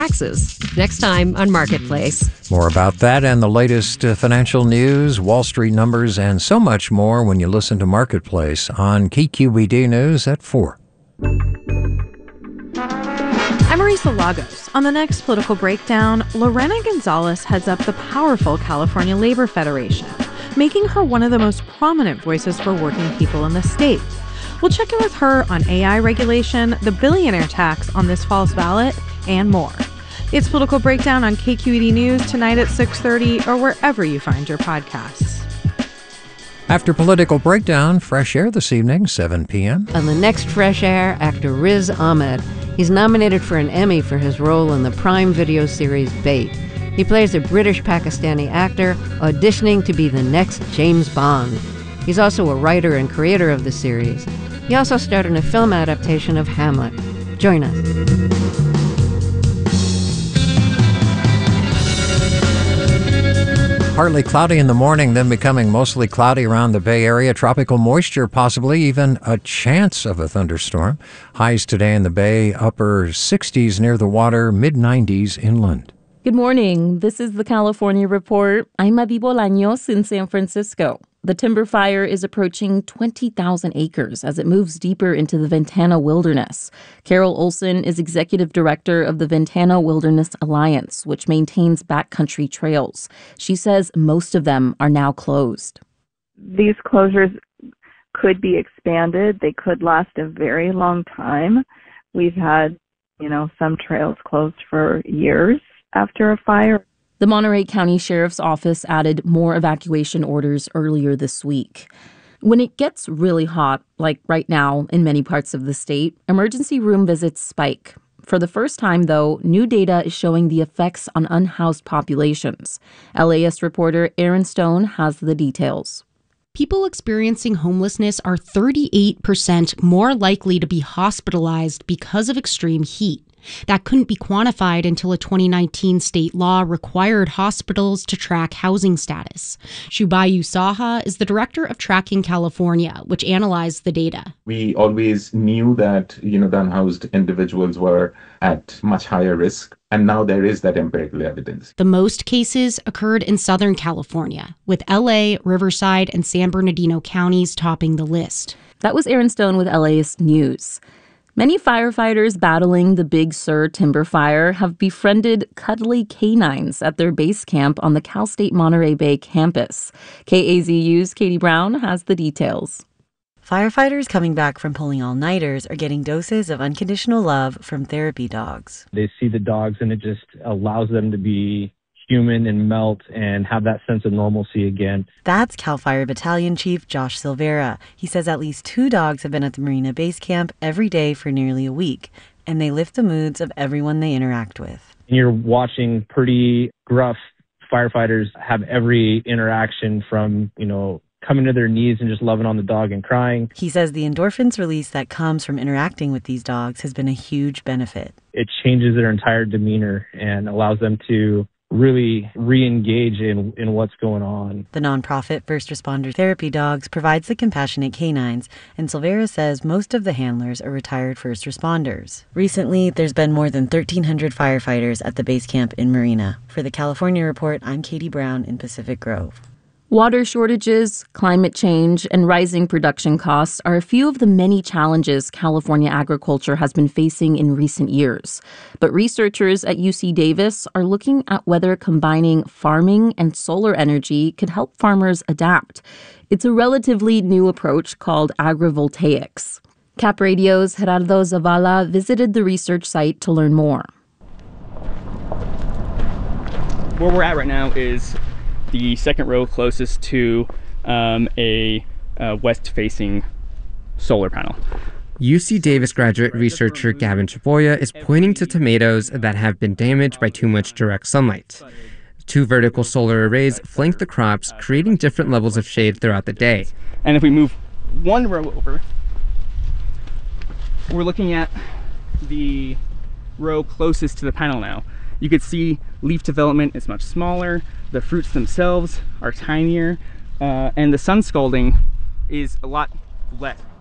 taxes. Next time on Marketplace. More about that and the latest financial news, Wall Street numbers, and so much more when you listen to Marketplace on KQED News at 4. I'm Marisa Lagos. On the next Political Breakdown, Lorena Gonzalez heads up the powerful California Labor Federation, making her one of the most prominent voices for working people in the state. We'll check in with her on AI regulation, the billionaire tax on this fall's ballot, and more. It's Political Breakdown on KQED News tonight at 6:30 or wherever you find your podcasts. After Political Breakdown, Fresh Air this evening, 7 p.m. On the next Fresh Air, actor Riz Ahmed. He's nominated for an Emmy for his role in the Prime Video series Bait. He plays a British-Pakistani actor auditioning to be the next James Bond. He's also a writer and creator of the series. He also starred in a film adaptation of Hamlet. Join us. Partly cloudy in the morning, then becoming mostly cloudy around the Bay Area. Tropical moisture, possibly even a chance of a thunderstorm. Highs today in the Bay, upper 60s near the water, mid-90s inland. Good morning. This is the California Report. I'm Adi Bolaños in San Francisco. The timber fire is approaching 20,000 acres as it moves deeper into the Ventana Wilderness. Carol Olson is executive director of the Ventana Wilderness Alliance, which maintains backcountry trails. She says most of them are now closed. These closures could be expanded. They could last a very long time. We've had, some trails closed for years after a fire. The Monterey County Sheriff's Office added more evacuation orders earlier this week. When it gets really hot, like right now in many parts of the state, emergency room visits spike. For the first time, though, new data is showing the effects on unhoused populations. LAist reporter Aaron Stone has the details. People experiencing homelessness are 38% more likely to be hospitalized because of extreme heat. That couldn't be quantified until a 2019 state law required hospitals to track housing status. Shubayu Saha is the director of Tracking California, which analyzed the data. We always knew that, the unhoused individuals were at much higher risk, and now there is that empirical evidence. The most cases occurred in Southern California, with LA, Riverside, and San Bernardino counties topping the list. That was Aaron Stone with LAist News. Many firefighters battling the Big Sur timber fire have befriended cuddly canines at their base camp on the Cal State Monterey Bay campus. KAZU's Katie Brown has the details. Firefighters coming back from pulling all-nighters are getting doses of unconditional love from therapy dogs. They see the dogs and it just allows them to be human and melt and have that sense of normalcy again. That's CAL FIRE Battalion Chief Josh Silvera. He says at least 2 dogs have been at the Marina Base Camp every day for nearly a week, and they lift the moods of everyone they interact with. You're watching pretty gruff firefighters have every interaction from, coming to their knees and just loving on the dog and crying. He says the endorphins release that comes from interacting with these dogs has been a huge benefit. It changes their entire demeanor and allows them to really re-engage in what's going on. The nonprofit First Responder Therapy Dogs provides the compassionate canines, and Silvera says most of the handlers are retired first responders. Recently, there's been more than 1,300 firefighters at the base camp in Marina. For the California Report, I'm Katie Brown in Pacific Grove. Water shortages, climate change, and rising production costs are a few of the many challenges California agriculture has been facing in recent years. But researchers at UC Davis are looking at whether combining farming and solar energy could help farmers adapt. It's a relatively new approach called agrivoltaics. Cap Radio's Gerardo Zavala visited the research site to learn more. Where we're at right now is the second row closest to a west-facing solar panel. UC Davis graduate researcher Gavin Chaboya is pointing to tomatoes that have been damaged by too much direct sunlight. 2 vertical solar arrays flank the crops, creating different levels of shade throughout the day. And if we move one row over, we're looking at the row closest to the panel now. You could see leaf development is much smaller, the fruits themselves are tinier, and the sun scalding is a lot less.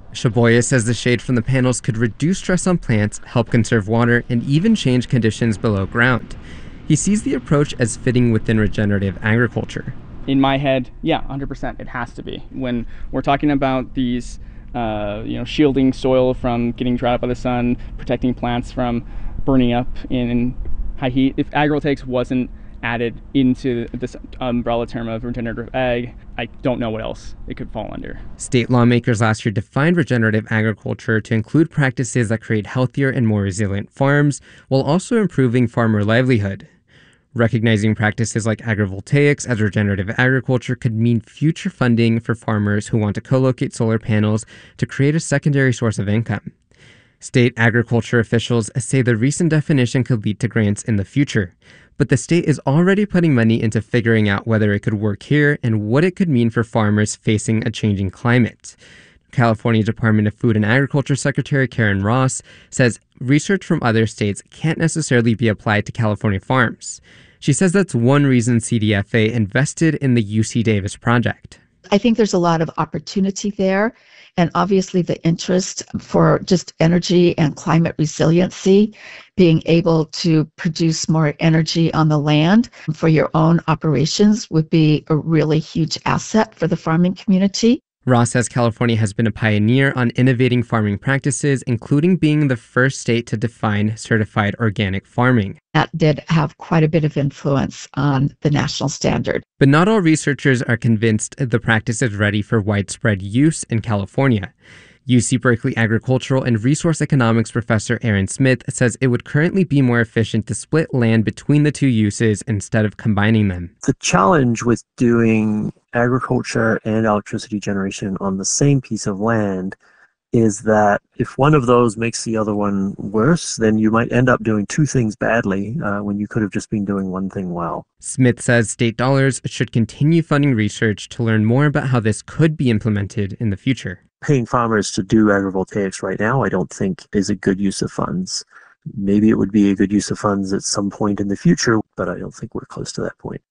Chaboya says the shade from the panels could reduce stress on plants, help conserve water, and even change conditions below ground. He sees the approach as fitting within regenerative agriculture. In my head, yeah, 100%, it has to be. When we're talking about these, shielding soil from getting dried up by the sun, protecting plants from burning up in high heat, if agrivoltaics wasn't added into this umbrella term of regenerative ag, I don't know what else it could fall under. State lawmakers last year defined regenerative agriculture to include practices that create healthier and more resilient farms, while also improving farmer livelihood. Recognizing practices like agrivoltaics as regenerative agriculture could mean future funding for farmers who want to co-locate solar panels to create a secondary source of income. State agriculture officials say the recent definition could lead to grants in the future, but the state is already putting money into figuring out whether it could work here and what it could mean for farmers facing a changing climate. California Department of Food and Agriculture Secretary Karen Ross says research from other states can't necessarily be applied to California farms. She says that's one reason CDFA invested in the UC Davis project. I think there's a lot of opportunity there, and obviously the interest for just energy and climate resiliency, being able to produce more energy on the land for your own operations would be a really huge asset for the farming community. Ross says California has been a pioneer on innovating farming practices, including being the first state to define certified organic farming. That did have quite a bit of influence on the national standard. But not all researchers are convinced the practice is ready for widespread use in California. UC Berkeley agricultural and resource economics professor Aaron Smith says it would currently be more efficient to split land between the two uses instead of combining them. The challenge with doing agriculture and electricity generation on the same piece of land is that if one of those makes the other one worse, then you might end up doing two things badly when you could have just been doing one thing well. Smith says state dollars should continue funding research to learn more about how this could be implemented in the future. Paying farmers to do agrivoltaics right now, I don't think is a good use of funds. Maybe it would be a good use of funds at some point in the future, but I don't think we're close to that point.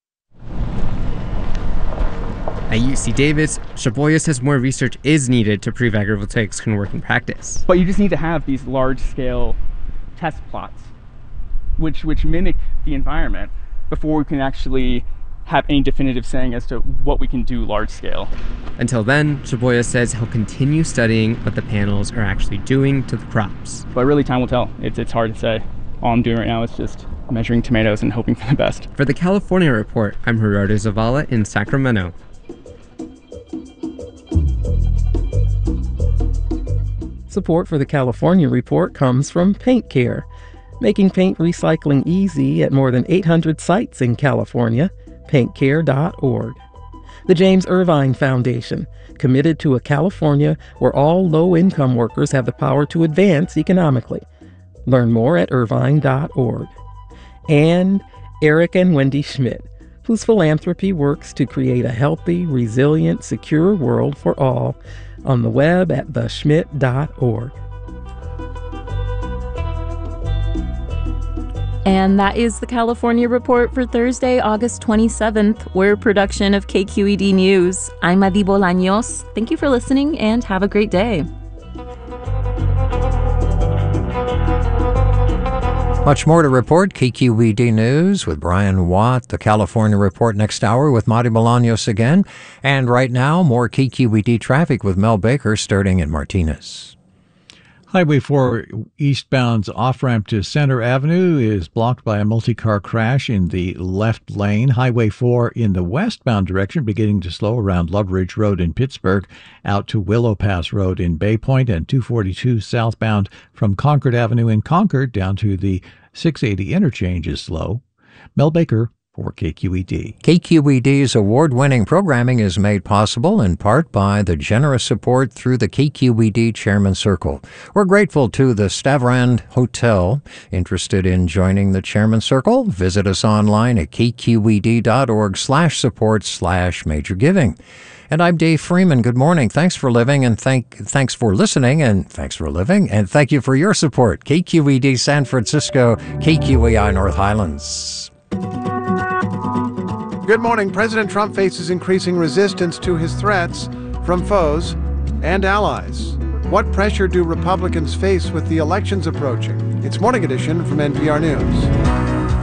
At UC Davis, Chaboya says more research is needed to prove agrivoltaics can work in practice. But you just need to have these large-scale test plots, which mimic the environment, before we can actually have any definitive saying as to what we can do large-scale. Until then, Chaboya says he'll continue studying what the panels are actually doing to the crops. But really, time will tell. It's hard to say. All I'm doing right now is just measuring tomatoes and hoping for the best. For the California Report, I'm Gerardo Zavala in Sacramento. Support for the California Report comes from Paint Care, making paint recycling easy at more than 800 sites in California. PaintCare.org. The James Irvine Foundation, committed to a California where all low-income workers have the power to advance economically. Learn more at irvine.org. And Eric and Wendy Schmidt, whose philanthropy works to create a healthy, resilient, secure world for all, on the web at theschmidt.org. And that is the California Report for Thursday, August 27th. We're a production of KQED News. I'm Adi Bolaños. Thank you for listening and have a great day. Much more to report. KQED News with Brian Watt. The California Report next hour with Madi Bolaños again. And right now, more KQED traffic with Mel Baker starting in Martinez. Highway 4 eastbound's off-ramp to Center Avenue is blocked by a multi-car crash in the left lane. Highway 4 in the westbound direction beginning to slow around Love Ridge Road in Pittsburgh out to Willow Pass Road in Bay Point, and 242 southbound from Concord Avenue in Concord down to the 680 interchange is slow. Mel Baker for KQED. KQED's award-winning programming is made possible in part by the generous support through the KQED Chairman Circle. We're grateful to the Stavrand Hotel. Interested in joining the Chairman Circle? Visit us online at kqed.org/support/major giving. And I'm Dave Freeman. Good morning. Thanks for living and thanks for listening and thanks for living and thank you for your support. KQED San Francisco, KQEI North Highlands. Good morning. President Trump faces increasing resistance to his threats from foes and allies. What pressure do Republicans face with the elections approaching? It's Morning Edition from NPR News.